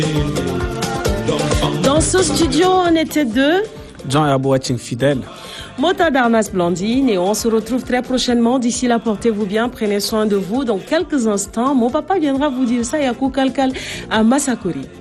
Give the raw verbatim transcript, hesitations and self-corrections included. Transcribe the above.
Dans ce studio, on était deux. Jean et Abouaching fidèle. Mota Darnas Blandine et on se retrouve très prochainement. D'ici là, portez-vous bien, prenez soin de vous. Dans quelques instants, mon papa viendra vous dire ça. Yakou Kalkal à Massakori.